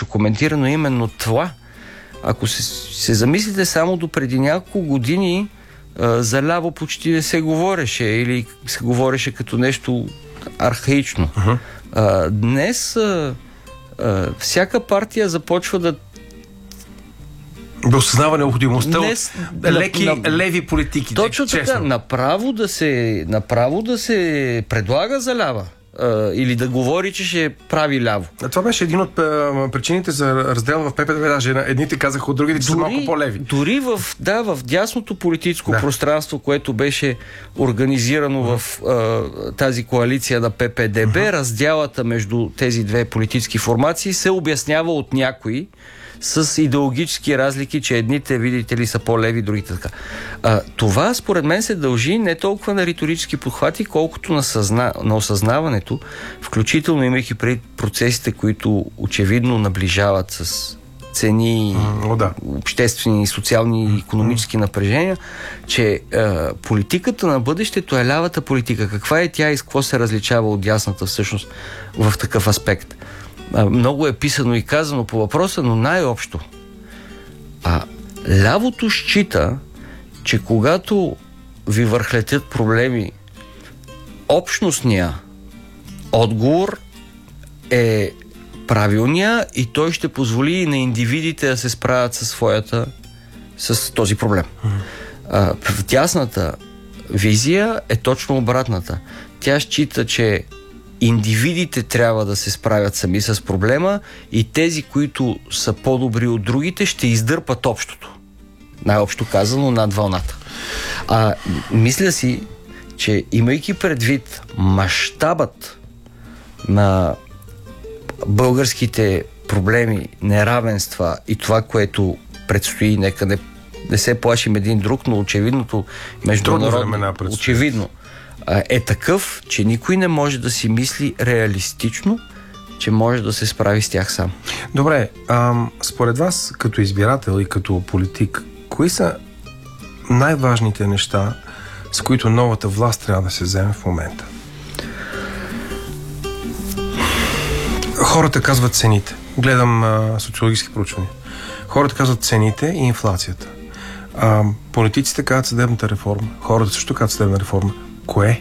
нещо коментира, но именно това. Ако се замислите, само до преди няколко години за ляво почти не се говореше или се говореше като нещо архаично. Днес всяка партия започва да осъзнава необходимостта от леви политики. Точно така, направо да се предлага за лява. Или да говори, че ще прави ляво. Това беше един от причините за раздел в ППД. Даже едните казаха от другите, че са малко по-леви. Дори в дясното политическо пространство, което беше организирано в тази коалиция на ППДБ, разделата между тези две политически формации се обяснява от някои с идеологически разлики, че едните, видите ли, са по-леви, другите така. Това, според мен, се дължи не толкова на риторически подхвати, колкото на осъзнаването, включително имайки преди процесите, които очевидно наближават с цени, обществени, социални и икономически напрежения, че политиката на бъдещето е лявата политика. Каква е тя и с какво се различава от дясната всъщност в такъв аспект? Много е писано и казано по въпроса, но най-общо. Лявото счита, че когато ви върхлетят проблеми, общностния отговор е правилния и той ще позволи и на индивидите да се справят с този проблем. В дясната визия е точно обратната. Тя счита, че индивидите трябва да се справят сами с проблема и тези, които са по-добри от другите, ще издърпат общото. Най-общо казано, над вълната. Мисля си, че имайки предвид мащабът на българските проблеми, неравенства и това, което предстои, нека не се плашим един друг, но очевидното международно, очевидно е такъв, че никой не може да си мисли реалистично, че може да се справи с тях сам. Добре, според вас, като избирател и като политик, кои са най-важните неща, с които новата власт трябва да се вземе в момента? Хората казват цените. Гледам социологически проучвания. Хората казват цените и инфлацията. Политиците казват съдебната реформа. Хората също казват съдебна реформа. Кое?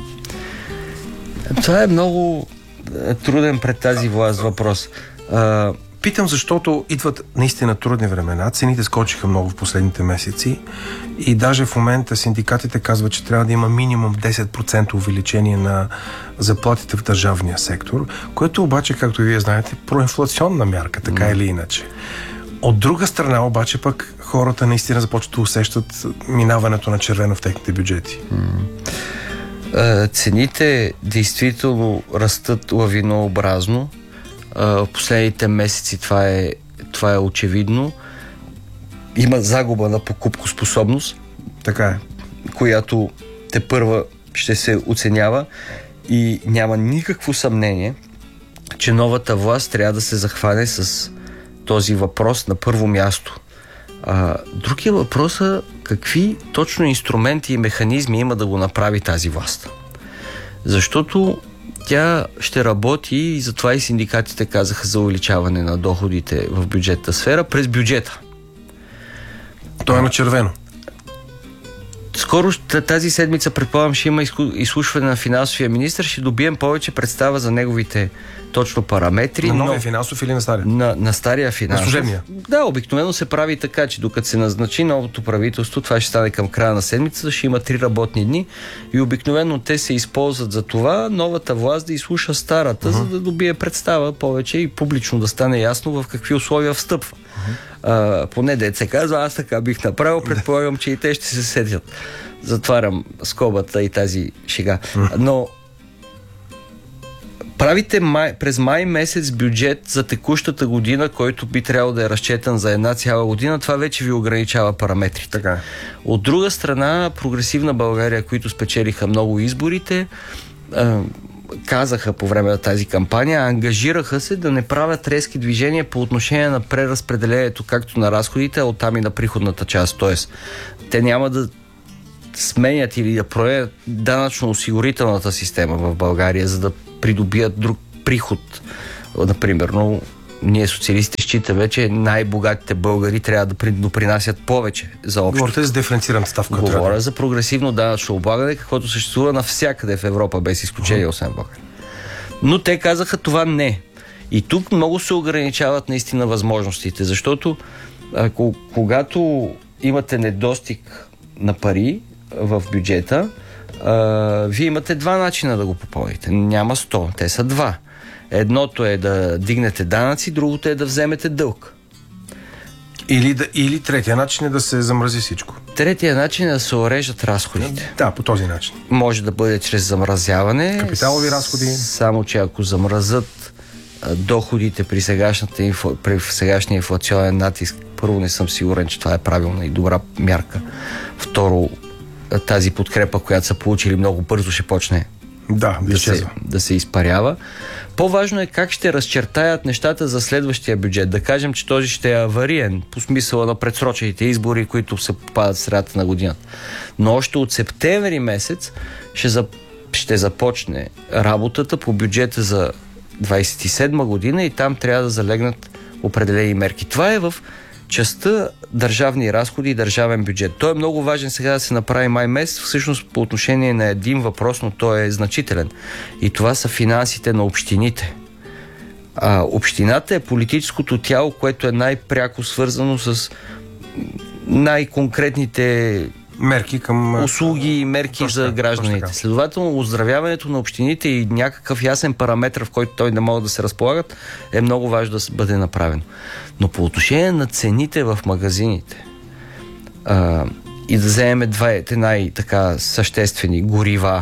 Това е много труден пред тази власт въпрос. Питам, защото идват наистина трудни времена. Цените скочиха много в последните месеци и даже в момента синдикатите казват, че трябва да има минимум 10% увеличение на заплатите в държавния сектор, което обаче, както вие знаете, проинфлационна мярка, така или иначе. От друга страна обаче пък хората наистина започват да усещат минаването на червено в техните бюджети. Цените действително растат лавинообразно. В последните месеци това е очевидно. Има загуба на покупкоспособност. Така е. Която тепърва ще се оценява и няма никакво съмнение, че новата власт трябва да се захване с този въпрос на първо място. Другия въпрос е какви точно инструменти и механизми има да го направи тази власт. Защото тя ще работи и затова и синдикатите казаха за увеличаване на доходите в бюджетна сфера през бюджета. То е на червено. Скоро тази седмица, предполагам, ще има изслушване на финансовия министър, ще добием повече представа за неговите точно параметри. На новия финансов или на стария? На стария финансов. На служебния? Да, обикновено се прави така, че докато се назначи новото правителство, това ще стане към края на седмицата, ще има 3 работни дни и обикновено те се използват за това новата власт да изслуша старата, за да добие представа повече и публично да стане ясно в какви условия встъпва. Поне дет се казва, аз така бих направил, предполагам, че и те ще се сетят. Затварям скобата и тази шега. Но правите през май месец бюджет за текущата година, който би трябвало да е разчетен за една цяла година, това вече ви ограничава параметрите. Така. От друга страна, Прогресивна България, които спечелиха много изборите, казаха по време на тази кампания, ангажираха се да не правят резки движения по отношение на преразпределението както на разходите, а оттам и на приходната част. Тоест, те няма да сменят или да променят данъчно-осигурителната система в България, за да придобият друг приход. Например, но ние социалистите считаме, че най-богатите българи трябва да допринасят повече за общото. Говорите за диференцирана ставка. Говоря за прогресивно данъчно облагане, каквото съществува навсякъде в Европа, без изключение, освен България. Но те казаха това не. И тук много се ограничават наистина възможностите, защото когато имате недостиг на пари в бюджета, вие имате два начина да го попълните. Няма 100, те са два. Едното е да дигнете данъци, другото е да вземете дълг. Или третия начин е да се замрази всичко. Третия начин е да се орежат разходите. Да, по този начин. Може да бъде чрез замразяване. Капиталови разходи. Само че ако замразят доходите при сегашния инфлационен натиск, първо не съм сигурен, че това е правилна и добра мярка. Второ, тази подкрепа, която са получили, много бързо ще почне да се изпарява. По-важно е как ще разчертаят нещата за следващия бюджет. Да кажем, че този ще е авариен по смисъла на предсрочените избори, които се попадат в средата на годината. Но още от септември месец ще започне работата по бюджета за 27 година и там трябва да залегнат определени мерки. Това е в частта държавни разходи и държавен бюджет. Той е много важен сега да се направи май месец, всъщност по отношение на един въпрос, но той е значителен. И това са финансите на общините. Общината е политическото тяло, което е най-пряко свързано с най-конкретните мерки към услуги и мерки за гражданите. Следователно, оздравяването на общините и някакъв ясен параметр, в който той не могат да се разполагат, е много важно да бъде направено. Но по отношение на цените в магазините и да вземем двете най-така съществени горива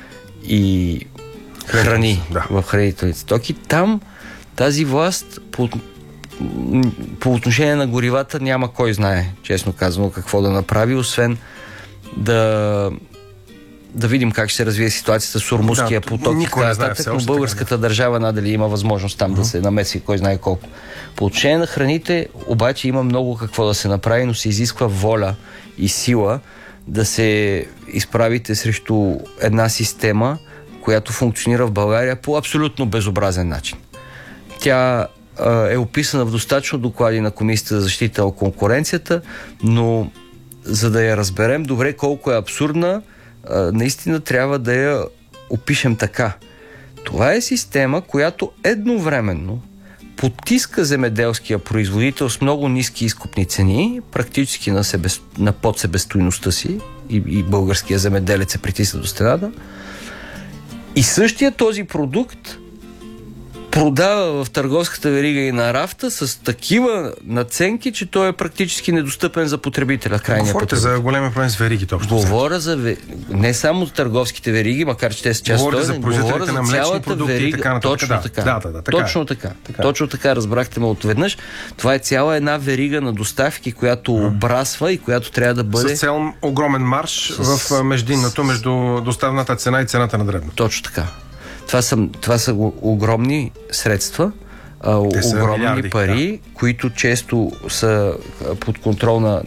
и храни в хранителните стоки, там тази власт по отношение на горивата няма кой знае, честно казано, какво да направи, освен да видим как ще се развие ситуацията с Ормузския поток и така нататък, но българската държава надали има възможност там да се намеси кой знае колко. По отношение на храните обаче има много какво да се направи, но се изисква воля и сила да се изправите срещу една система, която функционира в България по абсолютно безобразен начин. Тя е описана в достатъчно доклади на Комисията за защита на конкуренцията, но за да я разберем добре колко е абсурдна, наистина трябва да я опишем така. Това е система, която едновременно потиска земеделския производител с много ниски изкупни цени, практически на под себестойността си, и българския земеделец се притиска до стената, и същия този продукт продава в търговската верига и на рафта с такива надценки, че той е практически недостъпен за потребителя. Говорите за големи проблеми с веригите общо. Говоря за не само за търговските вериги, макар че те са част от това, говоря за цялата верига. Точно така. Точно така. Точно така, разбрахте ме отведнъж. Това е цяла една верига на доставки, която обрасва и която трябва да бъде... С цял огромен марш в междинното, между доставната цена и цената на дребно. Точно така. Това са огромни средства, огромни пари, които често са под контрол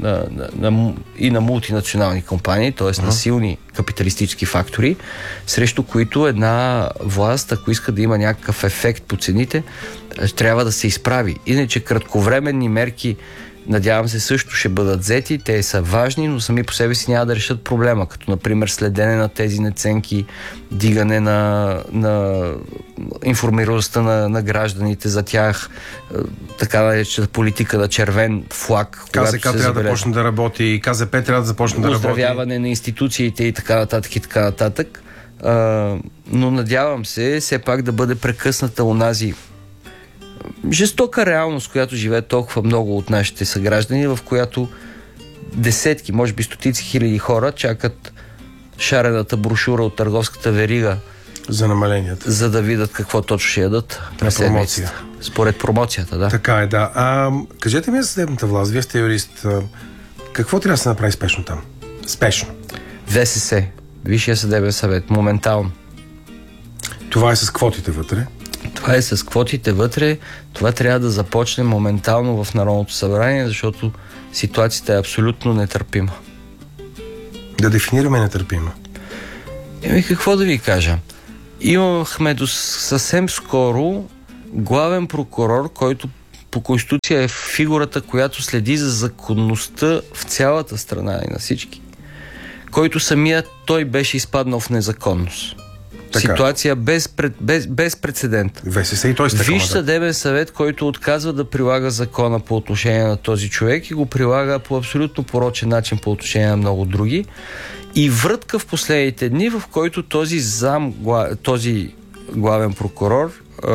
и на мултинационални компании, т.е. на силни капиталистически фактори, срещу които една власт, ако иска да има някакъв ефект по цените, трябва да се изправи. Иначе кратковременни мерки, надявам се, също ще бъдат взети. Те са важни, но сами по себе си няма да решат проблема, като например следене на тези неценки, дигане на информираността на гражданите за тях, така наречената политика на червен флаг. КЗК трябва да почне да работи, КЗП трябва да започне да работи. Оздравяване на институциите и така нататък и така нататък. Но надявам се все пак да бъде прекъсната онази жестока реалност, която живее толкова много от нашите съграждани, в която десетки, може би стотици хиляди хора чакат шарената брошура от търговската верига за намаленията, за да видят какво точно ще ядат на седмицата. Според промоцията, да. Така е, да. Кажете ми за съдебната власт, вие сте юрист, какво трябва да се направи спешно там? Спешно. ВСС, Висшия съдебен съвет, моментално. Това е с квотите вътре? Това е с квотите вътре. Това трябва да започне моментално в Народното събрание, защото ситуацията е абсолютно нетърпима. Да дефинираме нетърпима. Какво да ви кажа? Имахме до съвсем скоро главен прокурор, който по Конституция е фигурата, която следи за законността в цялата страна и на всички, който самият той беше изпаднал в незаконност. Така. Ситуация без прецедент. ВСС и той Виж съдебен съвет, който отказва да прилага закона по отношение на този човек и го прилага по абсолютно порочен начин по отношение на много други. И врътка в последните дни, в който този главен прокурор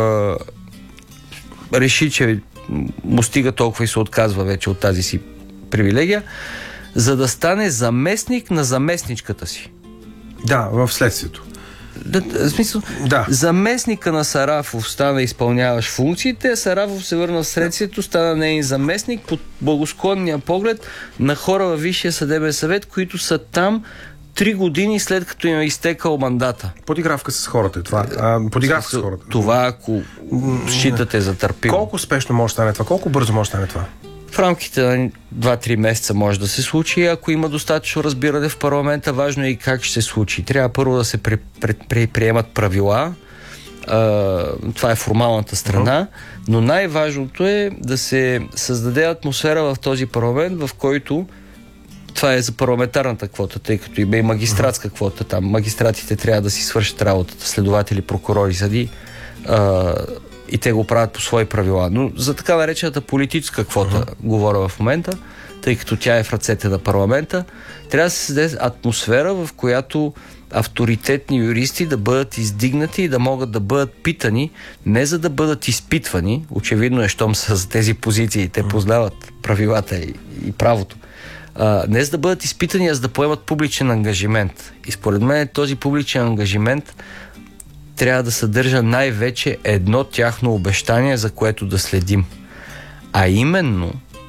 реши, че му стига толкова и се отказва вече от тази си привилегия, за да стане заместник на заместничката си. Да, в следствието. В смисъл, заместника на Сарафов стана изпълняваш функциите, а Сарафов се върна в следствието, стана нейн заместник под благосклонния поглед на хора във Висшия съдебен съвет, които са там 3 години след като им е изтекал мандата. Подигравка с хората. Подигравка с хората. Това, ако считате за търпимо. Колко спешно може да стане това? Колко бързо може да стане това? В рамките на 2-3 месеца може да се случи, ако има достатъчно разбиране в парламента. Важно е и как ще се случи. Трябва първо да се приемат правила. Това е формалната страна, но най-важното е да се създаде атмосфера в този парламент, в който това е за парламентарната квота, тъй като има и магистратска квота там. Магистратите трябва да си свършат работата, следователи, прокурори, съди, и те го правят по свои правила. Но за така наречената политическа квота говоря в момента, тъй като тя е в ръцете на парламента, трябва да се създаде атмосфера, в която авторитетни юристи да бъдат издигнати и да могат да бъдат питани, не за да бъдат изпитвани. Очевидно е, щом са за тези позиции, те познават правилата и правото. Не за да бъдат изпитани, а за да поемат публичен ангажимент. И според мен този публичен ангажимент трябва да съдържа най-вече едно тяхно обещание, за което да следим. А именно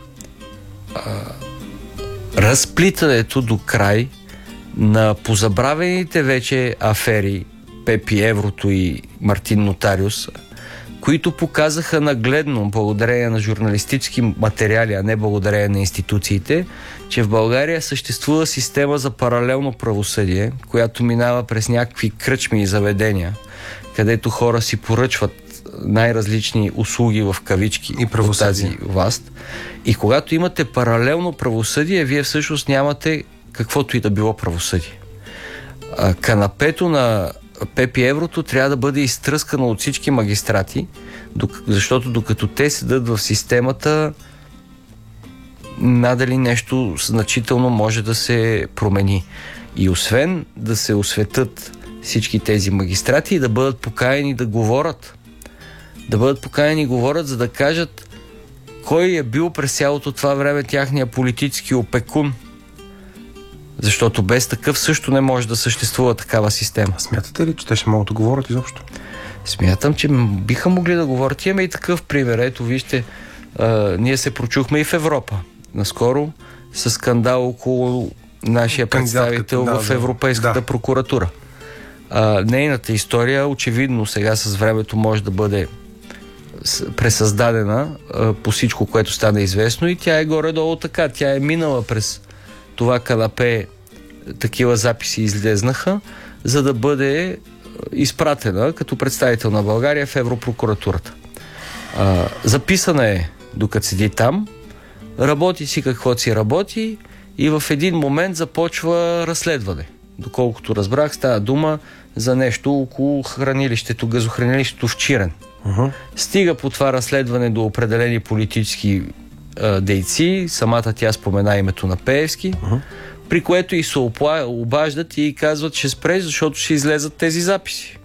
разплитането до край на позабравените вече афери Пепи Еврото и Мартин Нотариус, които показаха нагледно, благодарение на журналистически материали, а не благодарение на институциите, че в България съществува система за паралелно правосъдие, която минава през някакви кръчми и заведения, където хора си поръчват най-различни услуги в кавички и от тази власт. И когато имате паралелно правосъдие, вие всъщност нямате каквото и да било правосъдие. Канапето на Пепи Еврото трябва да бъде изтръскано от всички магистрати, защото докато те седат в системата, надали нещо значително може да се промени. И освен да се осветят всички тези магистрати и да бъдат покаяни да говорят. Да бъдат покаяни и говорят, за да кажат кой е бил през цялото това време тяхния политически опекун. Защото без такъв също не може да съществува такава система. Смятате ли, че те ще могат да говорят изобщо? Смятам, че биха могли да говорят. Имаме и такъв пример. Ето, вижте, ние се прочухме и в Европа. Наскоро с скандал около нашия представител в Европейската прокуратура. Нейната история очевидно сега с времето може да бъде пресъздадена по всичко, което стана известно, и тя е горе-долу така. Тя е минала през това канапе, такива записи излезнаха, за да бъде изпратена като представител на България в Европрокуратурата. Записана е докато седи там, работи си каквото си работи и в един момент започва разследване. Доколкото разбрах, става дума за нещо около хранилището, газохранилището в Чирен. Стига по това разследване до определени политически дейци, самата тя спомена името на Пеевски, при което и се обаждат и казват, ще спреш, защото ще излезат тези записи.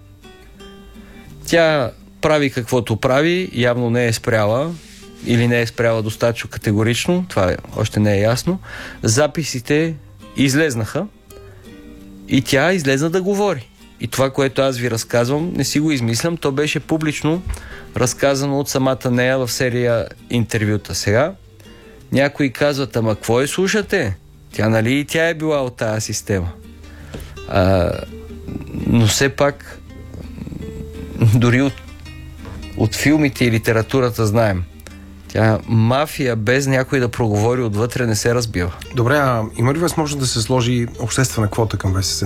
Тя прави каквото прави, явно не е спряла или не е спряла достатъчно категорично, това още не е ясно. Записите излезнаха и тя излезна да говори. И това, което аз ви разказвам, не си го измислям, то беше публично разказано от самата нея в серия интервюта. Сега някои казват, ама какво слушате? Тя, нали, и тя е била от тази система. Но все пак дори от филмите и литературата знаем. Тя мафия без някой да проговори отвътре не се разбива. Добре, а има ли възможност да се сложи обществена квота към ВСС?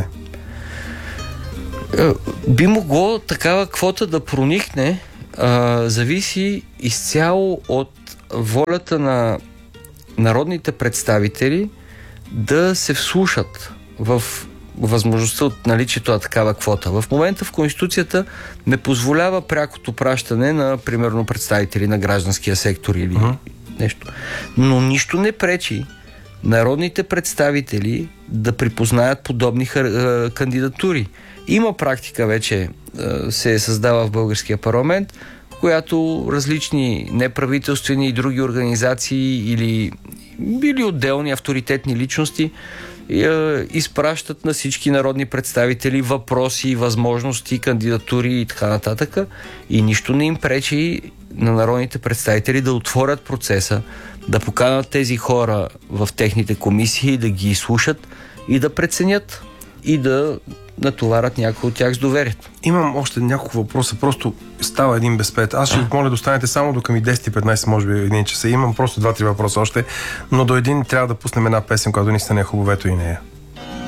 Би могло такава квота да проникне, зависи изцяло от волята на народните представители да се вслушат в възможността от наличието на такава квота. В момента в Конституцията не позволява прякото пращане на, примерно, представители на гражданския сектор или нещо. Но нищо не пречи народните представители да припознаят подобни кандидатури. Има практика вече, се създава в българския парламент, в която различни неправителствени и други организации или отделни авторитетни личности изпращат на всички народни представители въпроси, възможности, кандидатури и така нататък. И нищо не им пречи на народните представители да отворят процеса, да поканат тези хора в техните комисии, да ги изслушат и да преценят и да натоварят някой от тях с доверието. Имам още няколко въпроса, просто става един без 5. Аз ще ви моля да останете само до към и 10:15, може би 1 часа. Имам просто 2-3 въпроса още, но до един трябва да пуснем една песен, която наистина е хубавето и нея.